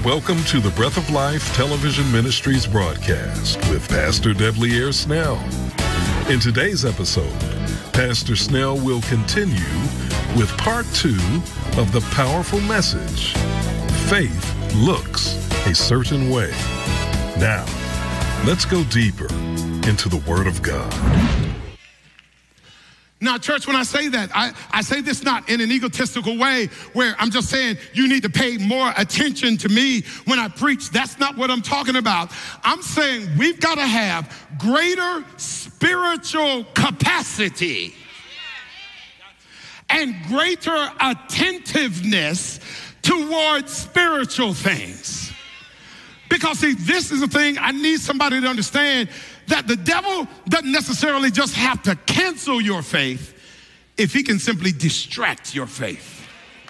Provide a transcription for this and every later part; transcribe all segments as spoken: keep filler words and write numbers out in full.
Welcome to the Breath of Life Television Ministries broadcast with Pastor Deblier Snell. In today's episode, Pastor Snell will continue with part two of the powerful message, Faith Looks a Certain Way. Now, let's go deeper into the Word of God. Now, church, when I say that, I, I say this not in an egotistical way where I'm just saying you need to pay more attention to me when I preach. That's not what I'm talking about. I'm saying we've got to have greater spiritual capacity and greater attentiveness towards spiritual things. Because, see, this is the thing I need somebody to understand, that the devil doesn't necessarily just have to cancel your faith if he can simply distract your faith.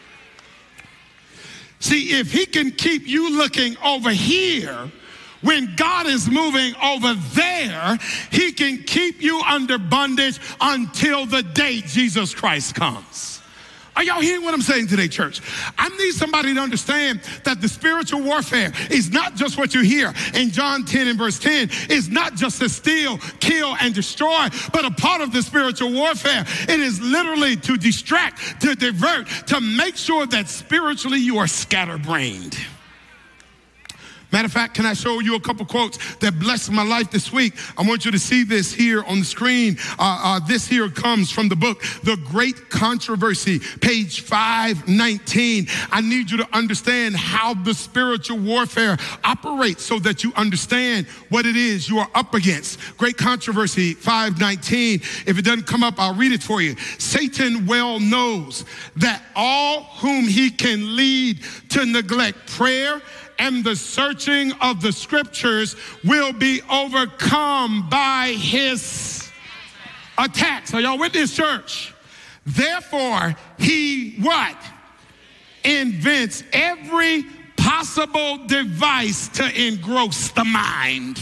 See, if he can keep you looking over here when God is moving over there, he can keep you under bondage until the day Jesus Christ comes. Are y'all hearing what I'm saying today, church? I need somebody to understand that the spiritual warfare is not just what you hear in John ten and verse ten. It's not just to steal, kill, and destroy, but a part of the spiritual warfare. It is literally to distract, to divert, to make sure that spiritually you are scatterbrained. Matter of fact, can I show you a couple quotes that blessed my life this week? I want you to see this here on the screen. Uh, uh, this here comes from the book, The Great Controversy, page five nineteen. I need you to understand how the spiritual warfare operates so that you understand what it is you are up against. Great Controversy, five nineteen. If it doesn't come up, I'll read it for you. Satan well knows that all whom he can lead to neglect prayer and the searching of the scriptures will be overcome by his attacks. Are y'all with this, church? Therefore, he what? Invents every possible device to engross the mind.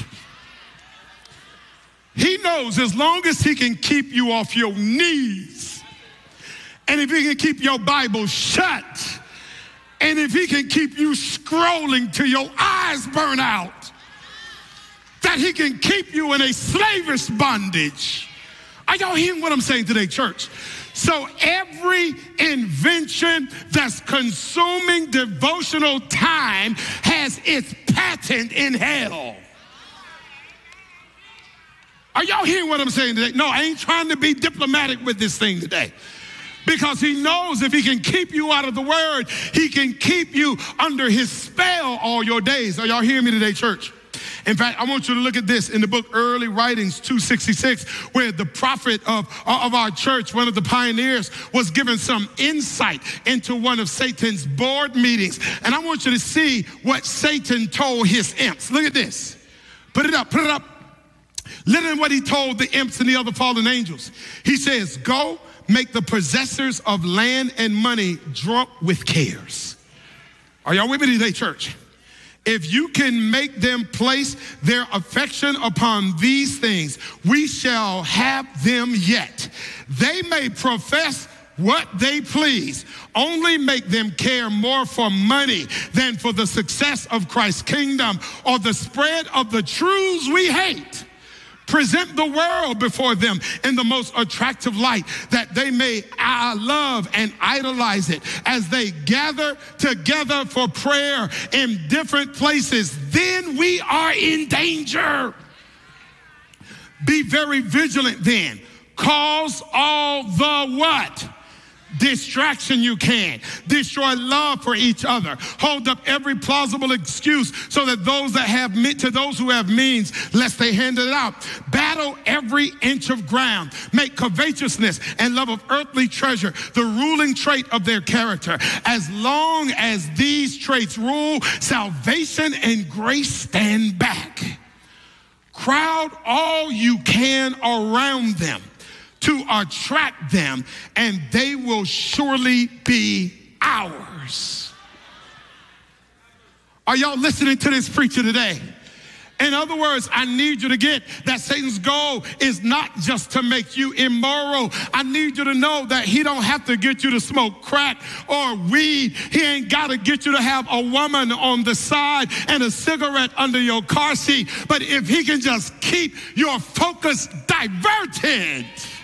He knows as long as he can keep you off your knees, and if he can keep your Bible shut, and if he can keep you scrolling till your eyes burn out, that he can keep you in a slavish bondage. Are y'all hearing what I'm saying today, church? So every invention that's consuming devotional time has its patent in hell. Are y'all hearing what I'm saying today? No, I ain't trying to be diplomatic with this thing today. Because he knows if he can keep you out of the word, he can keep you under his spell all your days. Are y'all hearing me today, church? In fact, I want you to look at this in the book Early Writings two sixty-six, where the prophet of, of our church, one of the pioneers, was given some insight into one of Satan's board meetings. And I want you to see what Satan told his imps. Look at this. Put it up, put it up. Literally what he told the imps and the other fallen angels. He says, go make the possessors of land and money drunk with cares. Are y'all with me today, church? If you can make them place their affection upon these things, we shall have them yet. They may profess what they please, only make them care more for money than for the success of Christ's kingdom or the spread of the truths we hate. Present the world before them in the most attractive light, that they may uh, love and idolize it as they gather together for prayer in different places. Then we are in danger. Be very vigilant then. Cause all the what? Distraction you can. Destroy love for each other. Hold up every plausible excuse so that those that have, to those who have means, lest they hand it out. Battle every inch of ground. Make covetousness and love of earthly treasure the ruling trait of their character. As long as these traits rule, salvation and grace stand back. Crowd all you can around them to attract them, and they will surely be ours. Are y'all listening to this preacher today? In other words, I need you to get that Satan's goal is not just to make you immoral. I need you to know that he don't have to get you to smoke crack or weed. He ain't got to get you to have a woman on the side and a cigarette under your car seat. But if he can just keep your focus diverted.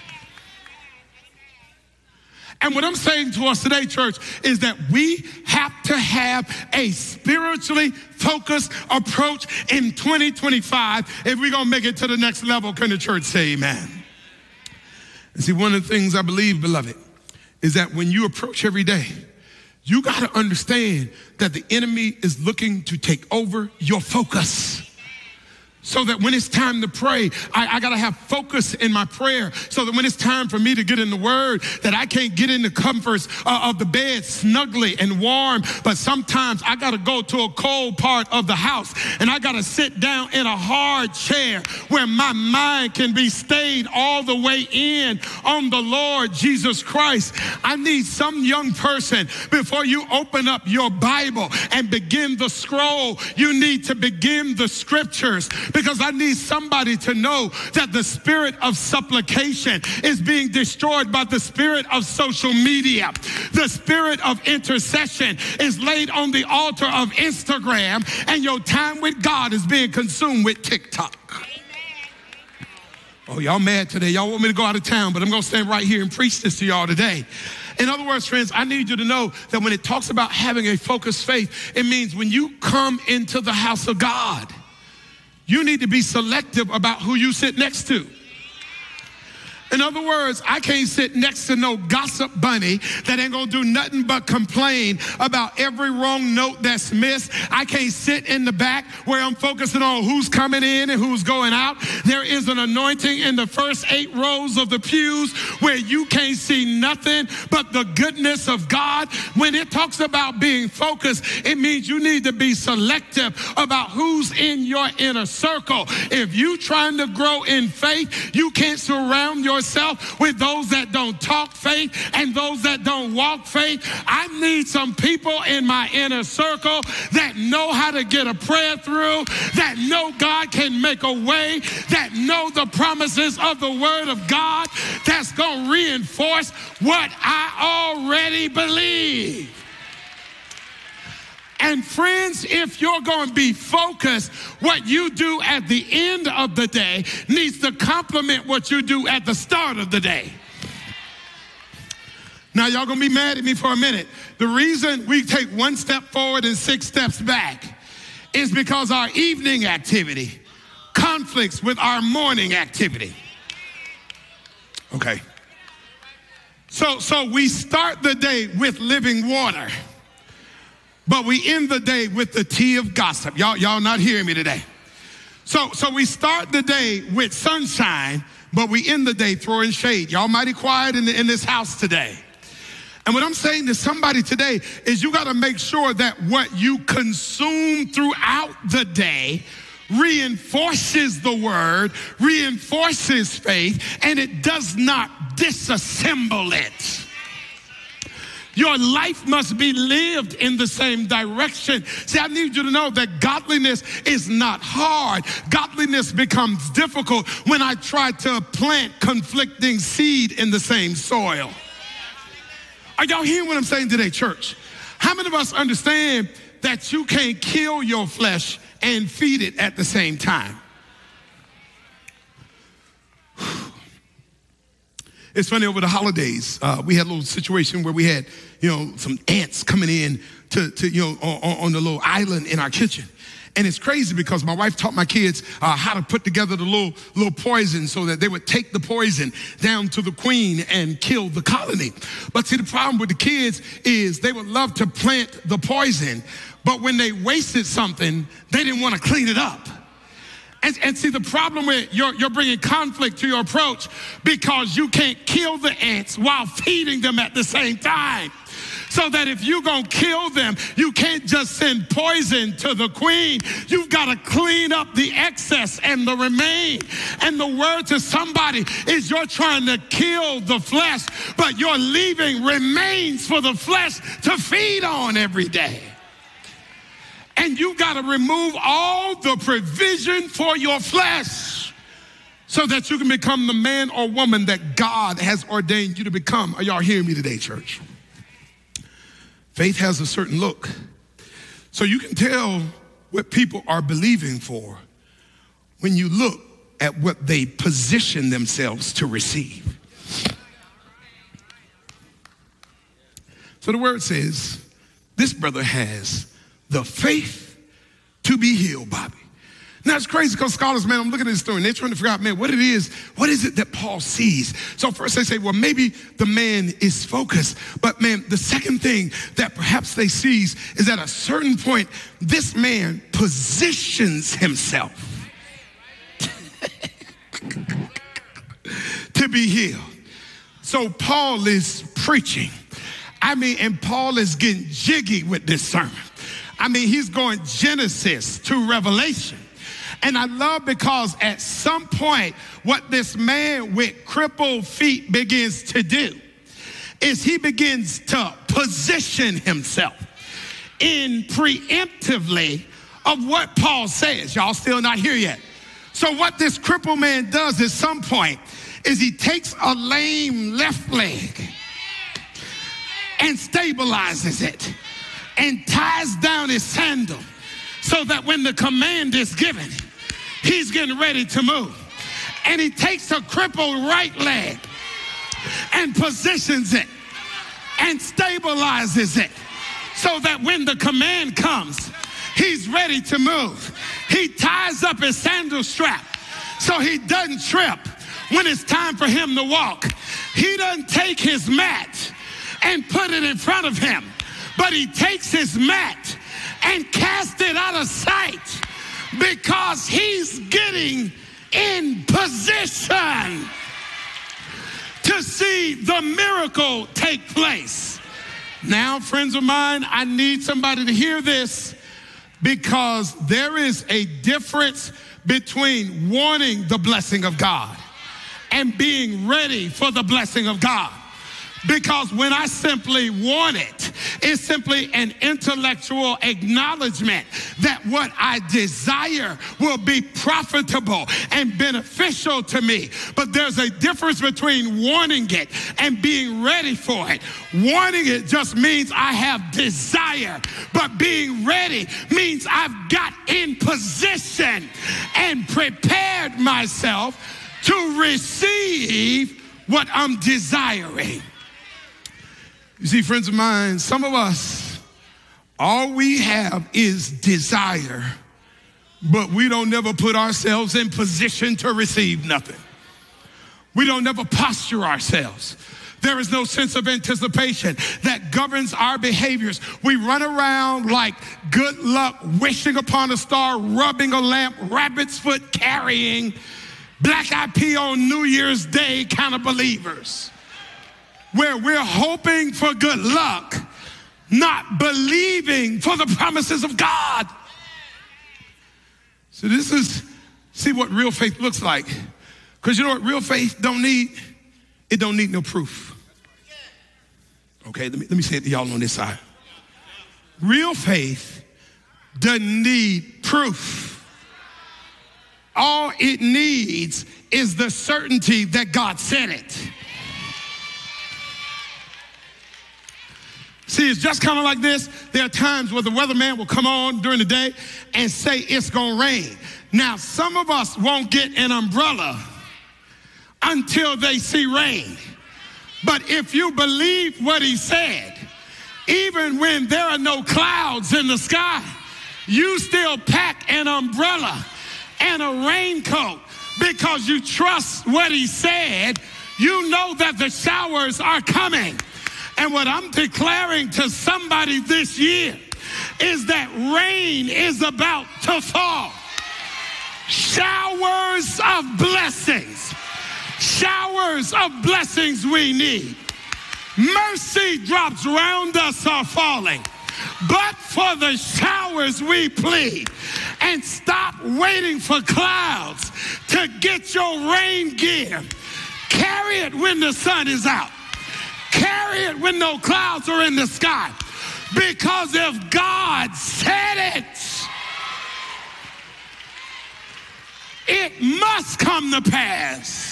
And what I'm saying to us today, church, is that we have to have a spiritually focused approach in twenty twenty-five if we're going to make it to the next level. Can the church say amen? And see, one of the things I believe, beloved, is that when you approach every day, you got to understand that the enemy is looking to take over your focus. So that when it's time to pray, I, I got to have focus in my prayer. So that when it's time for me to get in the word, that I can't get in the comforts uh, of the bed snugly and warm. But sometimes I got to go to a cold part of the house and I got to sit down in a hard chair where my mind can be stayed all the way in on the Lord Jesus Christ. I need some young person, before you open up your Bible and begin the scroll, you need to begin the scriptures. Because I need somebody to know that the spirit of supplication is being destroyed by the spirit of social media. The spirit of intercession is laid on the altar of Instagram, and your time with God is being consumed with TikTok. Oh, y'all mad today. Y'all want me to go out of town, but I'm going to stand right here and preach this to y'all today. In other words, friends, I need you to know that when it talks about having a focused faith, it means when you come into the house of God, you need to be selective about who you sit next to. In other words, I can't sit next to no gossip bunny that ain't gonna do nothing but complain about every wrong note that's missed. I can't sit in the back where I'm focusing on who's coming in and who's going out. There is an anointing in the first eight rows of the pews where you can't see nothing but the goodness of God. When it talks about being focused, it means you need to be selective about who's in your inner circle. If you trying to grow in faith, you can't surround yourself with those that don't talk faith and those that don't walk faith. I need some people in my inner circle that know how to get a prayer through, that know God can make a way, that know the promises of the word of God, that's going to reinforce what I already believe. And friends, if you're going to be focused, what you do at the end of the day needs to complement what you do at the start of the day. Now, y'all going to be mad at me for a minute. The reason we take one step forward and six steps back is because our evening activity conflicts with our morning activity. Okay. So, so we start the day with living water, but we end the day with the tea of gossip. Y'all, y'all not hearing me today. So, so we start the day with sunshine, but we end the day throwing shade. Y'all mighty quiet in, the, in this house today. And what I'm saying to somebody today is you got to make sure that what you consume throughout the day reinforces the word, reinforces faith, and it does not disassemble it. Your life must be lived in the same direction. See, I need you to know that godliness is not hard. Godliness becomes difficult when I try to plant conflicting seed in the same soil. Are y'all hearing what I'm saying today, church? How many of us understand that you can't kill your flesh and feed it at the same time? It's funny, over the holidays, uh, we had a little situation where we had, you know, some ants coming in to, to you know, on, on the little island in our kitchen. And it's crazy because my wife taught my kids uh, how to put together the little, little poison so that they would take the poison down to the queen and kill the colony. But see, the problem with the kids is they would love to plant the poison, but when they wasted something, they didn't want to clean it up. And, and see, the problem with you're, you're bringing conflict to your approach because you can't kill the ants while feeding them at the same time. So that if you're going to kill them, you can't just send poison to the queen. You've got to clean up the excess and the remain. And the word to somebody is you're trying to kill the flesh, but you're leaving remains for the flesh to feed on every day. And you got to remove all the provision for your flesh so that you can become the man or woman that God has ordained you to become. Are y'all hearing me today, church? Faith has a certain look. So you can tell what people are believing for when you look at what they position themselves to receive. So the word says, this brother has the faith to be healed, Bobby. Now it's crazy because scholars, man, I'm looking at this story and they're trying to figure out, man, what it is, what is it that Paul sees? So first they say, well, maybe the man is focused. But man, the second thing that perhaps they see is at a certain point, this man positions himself to be healed. So Paul is preaching. I mean, and Paul is getting jiggy with this sermon. I mean, he's going Genesis to Revelation. And I love because at some point, what this man with crippled feet begins to do is he begins to position himself in preemptively of what Paul says. Y'all still not here yet. So what this crippled man does at some point is he takes a lame left leg and stabilizes it and ties down his sandal so that when the command is given, he's getting ready to move. And he takes a crippled right leg and positions it and stabilizes it so that when the command comes, he's ready to move. He ties up his sandal strap so he doesn't trip when it's time for him to walk. He doesn't take his mat and put it in front of him, but he takes his mat and casts it out of sight because he's getting in position to see the miracle take place. Now, friends of mine, I need somebody to hear this because there is a difference between wanting the blessing of God and being ready for the blessing of God. Because when I simply want it, it's simply an intellectual acknowledgement that what I desire will be profitable and beneficial to me. But there's a difference between wanting it and being ready for it. Wanting it just means I have desire, but being ready means I've got in position and prepared myself to receive what I'm desiring. You see, friends of mine, some of us, all we have is desire, but we don't never put ourselves in position to receive nothing. We don't never posture ourselves. There is no sense of anticipation that governs our behaviors. We run around like good luck, wishing upon a star, rubbing a lamp, rabbit's foot carrying, black-eyed pea on New Year's Day kind of believers, where we're hoping for good luck, not believing for the promises of God. So this is, see what real faith looks like. Because you know what real faith don't need? It don't need no proof. Okay, let me, let me say it to y'all on this side. Real faith doesn't need proof. All it needs is the certainty that God said it. See, it's just kind of like this. There are times where the weatherman will come on during the day and say it's going to rain. Now, some of us won't get an umbrella until they see rain. But if you believe what he said, even when there are no clouds in the sky, you still pack an umbrella and a raincoat because you trust what he said. You know that the showers are coming. And what I'm declaring to somebody this year is that rain is about to fall. Showers of blessings. Showers of blessings we need. Mercy drops around us are falling. But for the showers we plead. And stop waiting for clouds to get your rain gear. Carry it when the sun is out. Carry it when no clouds are in the sky. Because if God said it, must come to pass.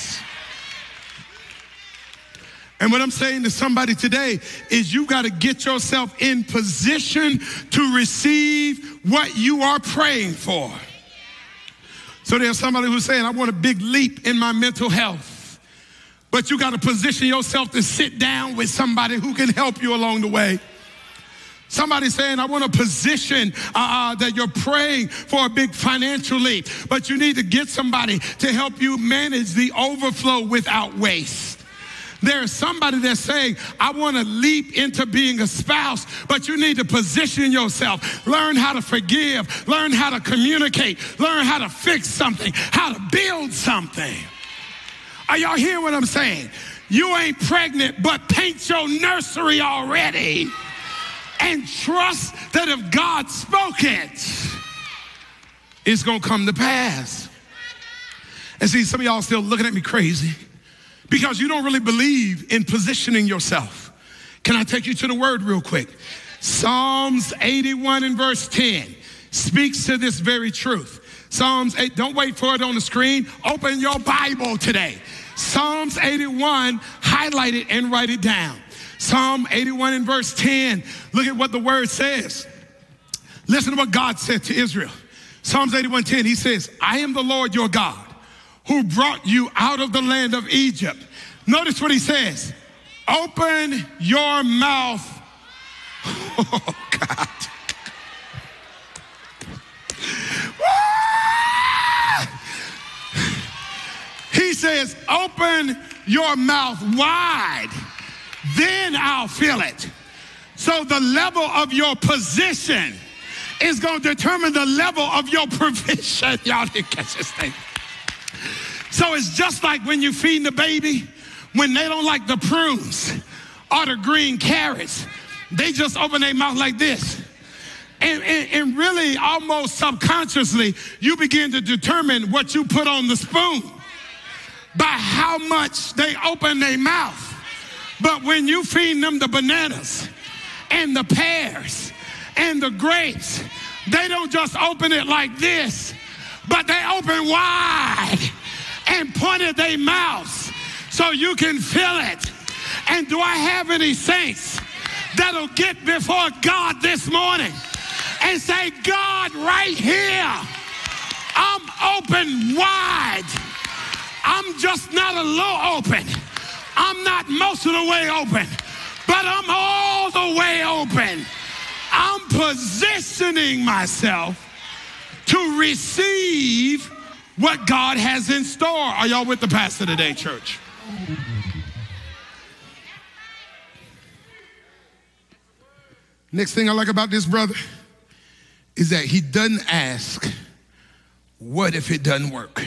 And what I'm saying to somebody today is you got to get yourself in position to receive what you are praying for. So there's somebody who's saying, I want a big leap in my mental health. But you got to position yourself to sit down with somebody who can help you along the way. Somebody saying, I want a position uh, uh, that you're praying for a big financial leap. But you need to get somebody to help you manage the overflow without waste. There's somebody that's saying, I want to leap into being a spouse, but you need to position yourself. Learn how to forgive. Learn how to communicate. Learn how to fix something, how to build something. Are y'all hearing what I'm saying? You ain't pregnant, but paint your nursery already and trust that if God spoke it, it's going to come to pass. And see, some of y'all still looking at me crazy, because you don't really believe in positioning yourself. Can I take you to the word real quick? Psalms eighty-one and verse ten speaks to this very truth. Psalms eight, don't wait for it on the screen. Open your Bible today. Psalms eighty-one, highlight it and write it down. Psalm eighty-one and verse ten, look at what the word says. Listen to what God said to Israel. Psalms eighty-one ten, he says, I am the Lord your God, who brought you out of the land of Egypt. Notice what he says. Open your mouth. Oh, God. He says, open your mouth wide, then I'll fill it. So the level of your position is going to determine the level of your provision. Y'all didn't catch this thing. So it's just like when you feed the baby, when they don't like the prunes or the green carrots, they just open their mouth like this. And, and, and really, almost subconsciously, you begin to determine what you put on the spoon by how much they open their mouth. But when you feed them the bananas and the pears and the grapes, they don't just open it like this, but they open wide and pointed their mouths so you can feel it. And do I have any saints that'll get before God this morning and say, God, right here, I'm open wide. I'm just not a little open. I'm not most of the way open, but I'm all the way open. I'm positioning myself to receive what God has in store. Are y'all with the pastor today, church? Next thing I like about this brother is that he doesn't ask, what if it doesn't work?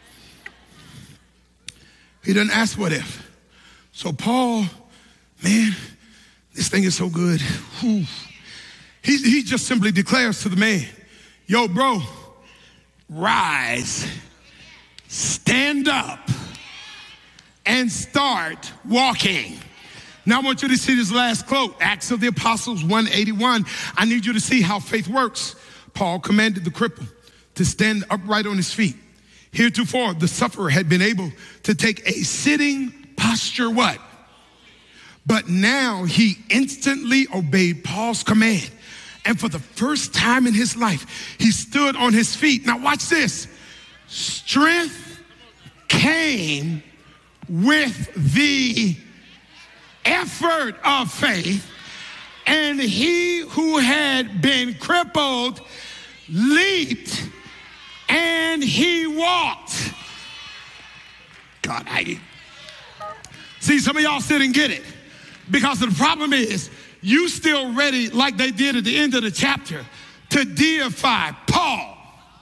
He doesn't ask what if. So Paul, man, this thing is so good. Whew. He, he just simply declares to the man, yo, bro, rise, stand up, and start walking. Now I want you to see this last quote, Acts of the Apostles one eighty-one. I need you to see how faith works. Paul commanded the cripple to stand upright on his feet. Heretofore, the sufferer had been able to take a sitting posture, what? But now he instantly obeyed Paul's command. And for the first time in his life, he stood on his feet. Now watch this. Strength came with the effort of faith, and he who had been crippled leaped and he walked. God, I see some of y'all still didn't get it, because the problem is you still ready, like they did at the end of the chapter, to deify Paul.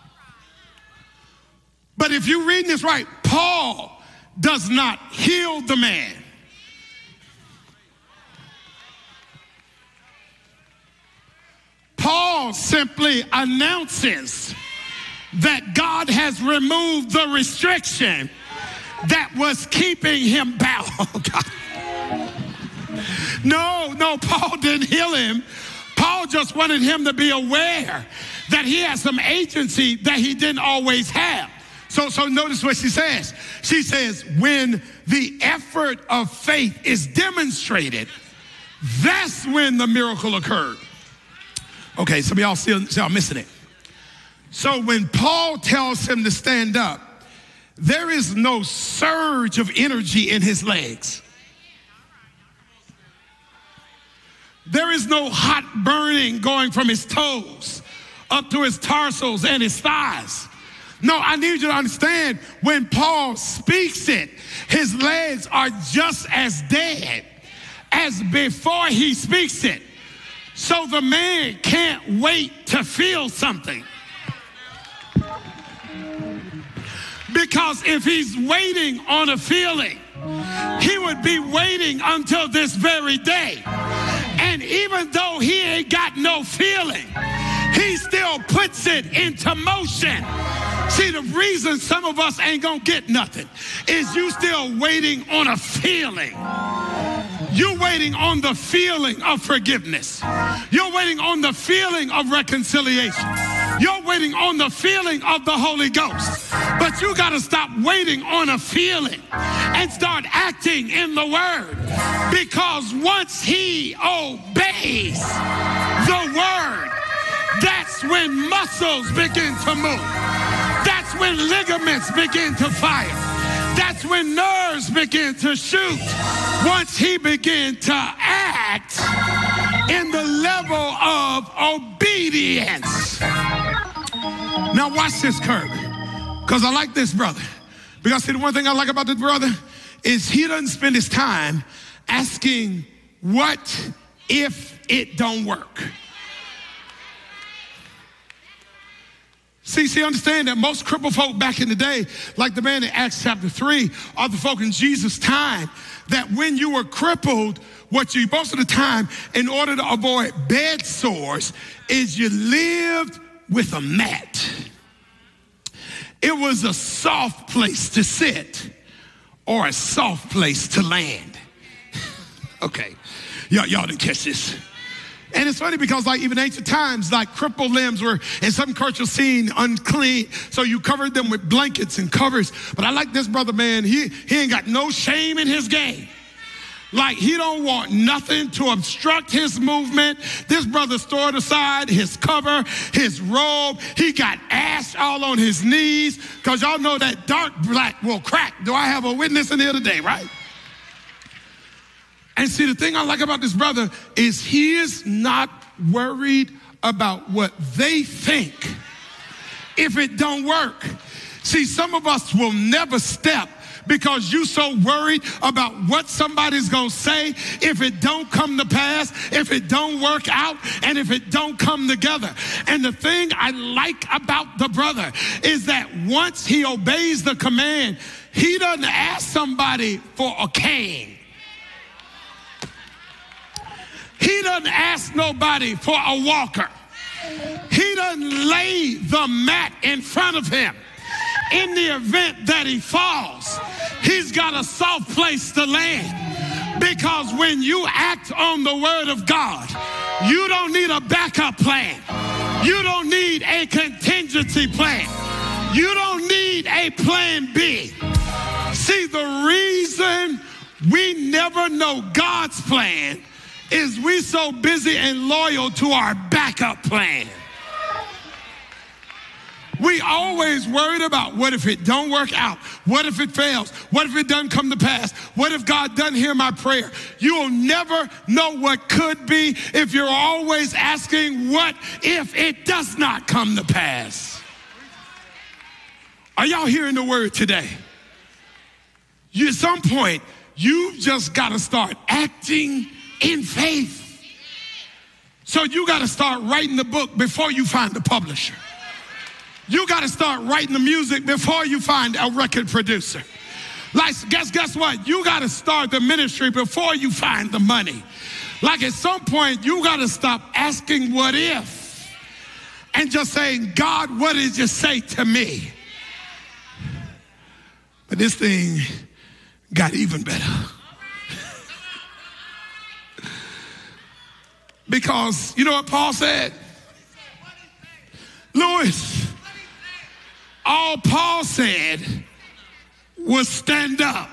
But if you're reading this right, Paul does not heal the man. Paul simply announces that God has removed the restriction that was keeping him bound. Oh, God. No, no, Paul didn't heal him. Paul just wanted him to be aware that he had some agency that he didn't always have. So, so notice what she says. She says, when the effort of faith is demonstrated, that's when the miracle occurred. Okay, some of y'all still, still missing it. So when Paul tells him to stand up, there is no surge of energy in his legs. There is no hot burning going from his toes up to his tarsals and his thighs. No, I need you to understand, when Paul speaks it, his legs are just as dead as before he speaks it. So the man can't wait to feel something. Because if he's waiting on a feeling, he would be waiting until this very day. And even though he ain't got no feeling, he still puts it into motion. See, the reason some of us ain't gonna get nothing is you still waiting on a feeling. You're waiting on the feeling of forgiveness. You're waiting on the feeling of reconciliation. You're waiting on the feeling of the Holy Ghost. But you got to stop waiting on a feeling and start acting in the Word. Because once he obeys the Word, that's when muscles begin to move. That's when ligaments begin to fire. That's when nerves begin to shoot. Once he began to act in the level of obedience. Now watch this, Kirk, because I like this brother. Because see, the one thing I like about this brother is he doesn't spend his time asking, what if it don't work? See, see, understand that most crippled folk back in the day, like the man in Acts chapter three, are the folk in Jesus' time, that when you were crippled, what you, most of the time, in order to avoid bed sores, is you lived with a mat. It was a soft place to sit or a soft place to land. Okay, y'all, y'all didn't catch this. And it's funny because like even ancient times, like crippled limbs were in some cultures seen unclean. So you covered them with blankets and covers. But I like this brother, man. He, he ain't got no shame in his game. Like he don't want nothing to obstruct his movement. This brother stored aside his cover, his robe. He got ash all on his knees because y'all know that dark black will crack. Do I have a witness in here today, right? And see, the thing I like about this brother is he is not worried about what they think if it don't work. See, some of us will never step because you so worried about what somebody's gonna say if it don't come to pass, if it don't work out, and if it don't come together. And the thing I like about the brother is that once he obeys the command, he doesn't ask somebody for a cane. He doesn't ask nobody for a walker. He doesn't lay the mat in front of him. In the event that he falls, he's got a soft place to land. Because when you act on the word of God, you don't need a backup plan. You don't need a contingency plan. You don't need a plan B. See, the reason we never know God's plan is we so busy and loyal to our backup plan. We always worried about what if it don't work out? What if it fails? What if it doesn't come to pass? What if God doesn't hear my prayer? You'll never know what could be if you're always asking, what if it does not come to pass? Are y'all hearing the word today? You, at some point, you just got to start acting in faith. So you got to start writing the book before you find the publisher. You got to start writing the music before you find a record producer. Like, guess, guess what? You got to start the ministry before you find the money. Like at some point, you got to stop asking what if and just saying, God, what did you say to me? But this thing got even better. Because you know what Paul said? Louis, all Paul said was stand up.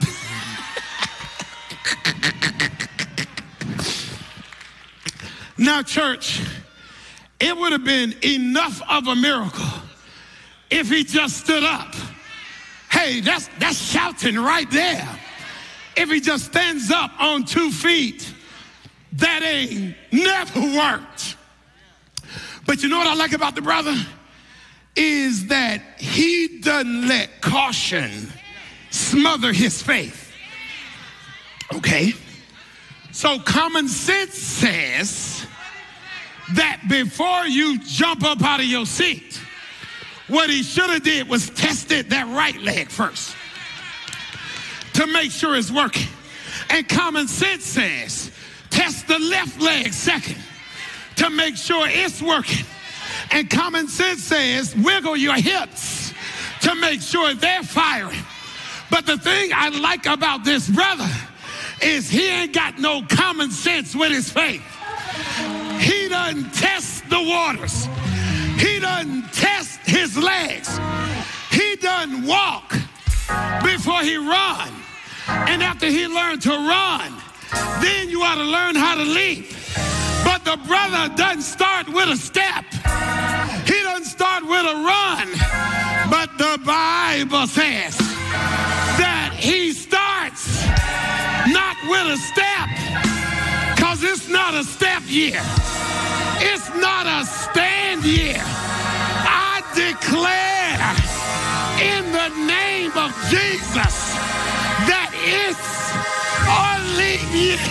Now, church, it would have been enough of a miracle if he just stood up. Hey, that's, that's shouting right there. If he just stands up on two feet, that ain't never worked. But you know what I like about the brother? Is that he doesn't let caution smother his faith. Okay? So common sense says that before you jump up out of your seat, what he should have did was tested that right leg first to make sure it's working. And common sense says test the left leg second to make sure it's working. And common sense says wiggle your hips to make sure they're firing. But the thing I like about this brother is he ain't got no common sense with his faith. He doesn't test the waters. He doesn't test his legs. He doesn't walk before he run. And after he learned to run, then you ought to learn how to leap. But the brother doesn't start with a step. He doesn't start with a run. But the Bible says that he starts not with a step, because it's not a step year. It's not a stand year. I declare in the name of Jesus that it's a leap year.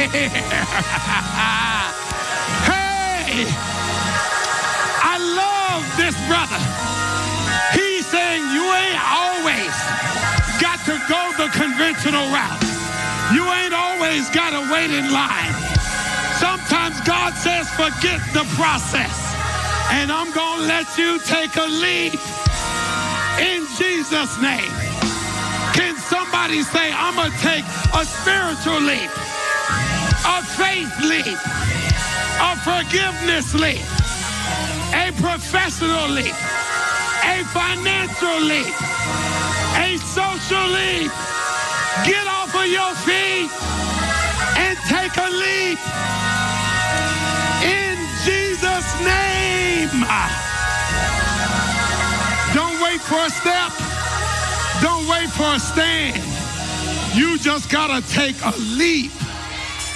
Hey, I love this brother. He's saying you ain't always got to go the conventional route. You ain't always got to wait in line. Sometimes God says, forget the process, and I'm going to let you take a leap in Jesus' name. Can somebody say, I'm going to take a spiritual leap, a faith leap, a forgiveness leap, a professional leap, a financial leap, a social leap? Get off of your feet and take a leap in Jesus' name. Don't wait for a step. Don't wait for a stand. You just gotta take a leap